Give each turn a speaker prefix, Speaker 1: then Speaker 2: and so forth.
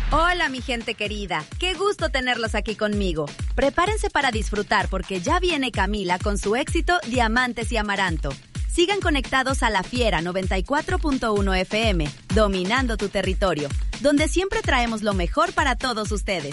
Speaker 1: Hola, mi gente querida. Qué gusto tenerlos aquí conmigo. Prepárense para disfrutar porque ya viene Camila con su éxito Diamantes y Amaranto. Sigan conectados a La Fiera 94.1 FM, dominando tu territorio, donde siempre traemos lo mejor para todos ustedes.